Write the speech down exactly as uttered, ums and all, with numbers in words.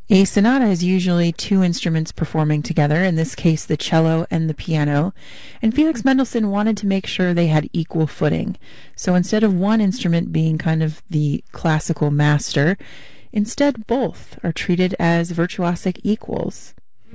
A sonata is usually two instruments performing together, in this case the cello and the piano, and Felix Mendelssohn wanted to make sure they had equal footing. So instead of one instrument being kind of the classical master, instead both are treated as virtuosic equals.